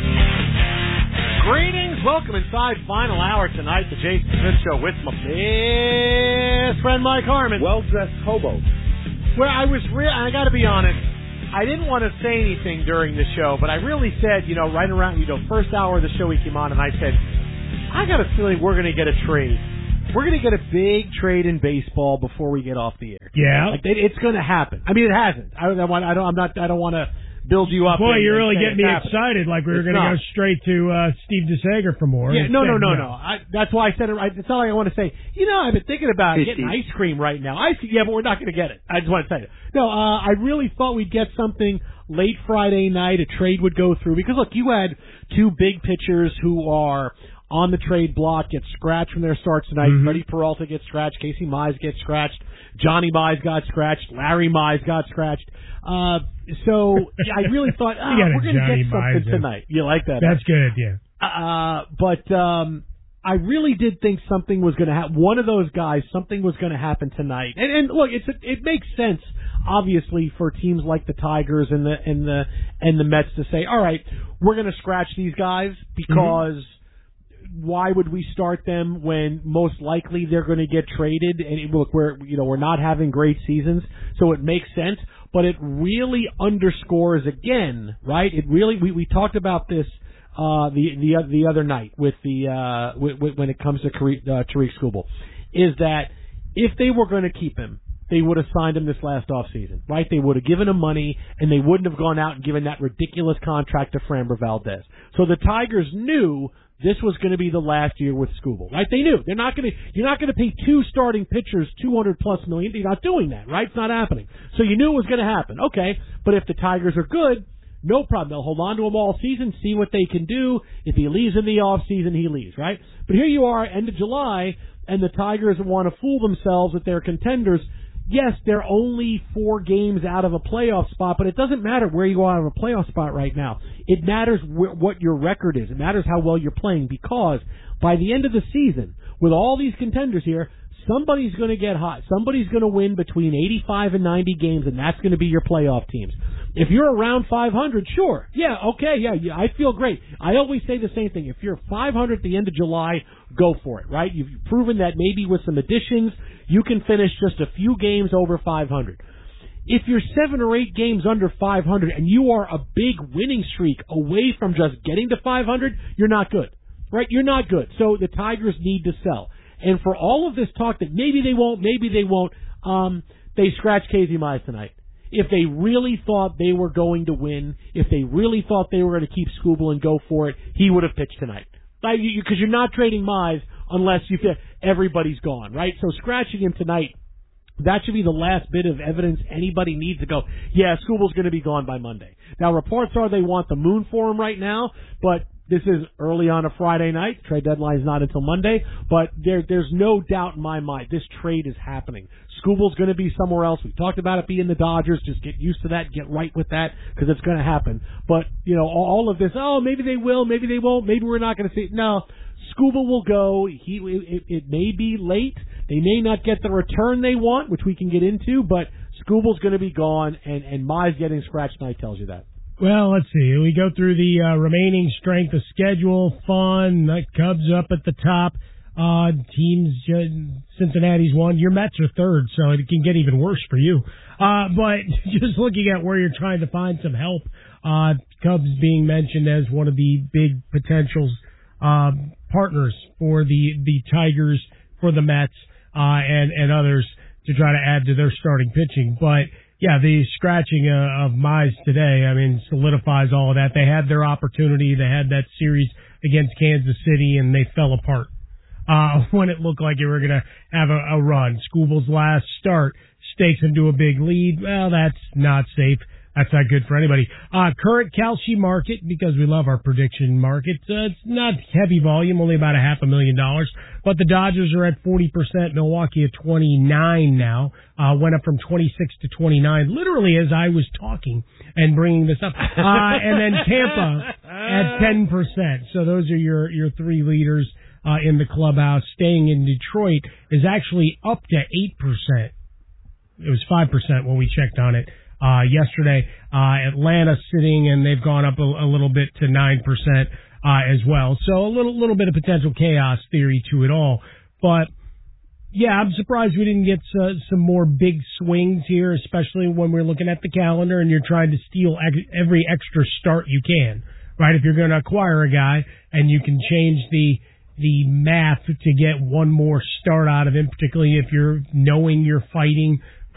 Greetings. Welcome inside final hour tonight, the Jason Smith Show with my best friend Mike Harmon. Well-dressed hobo. Well, I was real. I got to be honest. I didn't want to say anything during the show, but I really said, you know, right around, you know, first hour of the show we came on, and I said, I got a feeling we're going to get a trade. We're going to get a big trade in baseball before we get off the air. Yeah, like it, it's going to happen. I mean, it hasn't. I don't want. I don't. I'm not. I don't want to build you up. Boy, and, you're and really getting me happened. excited. Like we were going to go straight to uh, Steve DeSager for more. Yeah, no, no, no, yeah. no. I, that's why I said it right. It's not like I want to say, you know, I've been thinking about Hey, getting Steve. ice cream right now. Ice, yeah, but we're not going to get it. I just want to say it. No, uh, I really thought we'd get something late Friday night. A trade would go through because look, you had two big pitchers who are on the trade block get scratched from their starts tonight. Mm-hmm. Freddie Peralta gets scratched. Casey Mize gets scratched. Johnny Mize got scratched. Larry Mize got scratched. Uh, so I really thought, oh, we're going to get something Mize tonight. You like that? That's huh? good, yeah. Uh, but um, I really did think something was going to happen. One of those guys, something was going to happen tonight. And, and look, it's a, it makes sense, obviously, for teams like the Tigers and the and the and the Mets to say, all right, we're going to scratch these guys because. Mm-hmm. Why would we start them when most likely they're going to get traded? And look, we're you know we're not having great seasons, so it makes sense. But it really underscores again, right? It really we, we talked about this uh, the the the other night with the uh, with, with, when it comes to Tariq, uh, Tariq Skubal, is that if they were going to keep him, they would have signed him this last offseason, right? They would have given him money, and they wouldn't have gone out and given that ridiculous contract to Framber Valdez. So the Tigers knew this was going to be the last year with Skubal, right? They knew they're not going to. You're not going to pay two starting pitchers two hundred plus million. You're not doing that, right? It's not happening. So you knew it was going to happen. Okay, but if the Tigers are good, no problem. They'll hold on to him all season, see what they can do. If he leaves in the off season, he leaves, right? But here you are, end of July, and the Tigers want to fool themselves that they're contenders. Yes, they're only four games out of a playoff spot, but it doesn't matter where you are out of a playoff spot right now. It matters wh- what your record is. It matters how well you're playing because by the end of the season, with all these contenders here, somebody's going to get hot. Somebody's going to win between eighty-five and ninety games, and that's going to be your playoff teams. If you're around five hundred, sure. Yeah, okay, yeah, yeah, I feel great. I always say the same thing. If you're five hundred at the end of July, go for it, right? You've proven that maybe with some additions, you can finish just a few games over five hundred. If you're seven or eight games under five hundred and you are a big winning streak away from just getting to five hundred, you're not good, right? You're not good. So the Tigers need to sell. And for all of this talk that maybe they won't, maybe they won't, um, they scratched Casey Mize tonight. If they really thought they were going to win, if they really thought they were going to keep Skubal and go for it, he would have pitched tonight. Because you, you, you're not trading Mize unless you feel everybody's gone, right? So scratching him tonight, that should be the last bit of evidence anybody needs to go, yeah, Skubal's going to be gone by Monday. Now, reports are they want the moon for him right now, but this is early on a Friday night. Trade deadline is not until Monday, but there, there's no doubt in my mind this trade is happening. Skubal's going to be somewhere else. We talked about it being the Dodgers. Just get used to that. Get right with that because it's going to happen. But, you know, all of this, oh, maybe they will, maybe they won't, maybe we're not going to see it. No, Skubal will go. He, it, it may be late. They may not get the return they want, which we can get into, but Skubal's going to be gone, and, and Mize getting scratched tonight tells you that. Well, let's see. We go through the uh, remaining strength of schedule. Fun. The Cubs up at the top. Uh, teams, uh, Cincinnati's won. Your Mets are third, so it can get even worse for you. Uh, but just looking at where you're trying to find some help, uh, Cubs being mentioned as one of the big potentials, uh, partners for the, the Tigers, for the Mets, uh, and, and others to try to add to their starting pitching. But yeah, the scratching uh, of Mize today, I mean, solidifies all of that. They had their opportunity. They had that series against Kansas City, and they fell apart. Uh, when it looked like you were going to have a, a run. Skubal's last start stakes him to a big lead. Well, that's not safe. That's not good for anybody. Uh, current Kalshi market, because we love our prediction market, uh, it's not heavy volume, only about a half a million dollars. But the Dodgers are at forty percent, Milwaukee at twenty-nine now. Uh, went up from twenty-six to twenty-nine, literally as I was talking and bringing this up. Uh, and then Tampa at ten percent. So those are your, your three leaders. uh, in the clubhouse staying in Detroit is actually up to eight percent. It was five percent when we checked on it uh, yesterday. Uh, Atlanta sitting, and they've gone up a, a little bit to nine percent uh, as well. So a little little bit of potential chaos theory to it all. But, yeah, I'm surprised we didn't get uh, some more big swings here, especially when we're looking at the calendar and you're trying to steal ex- every extra start you can, right? If you're going to acquire a guy and you can change the the math to get one more start out of him, particularly if you're knowing you're fighting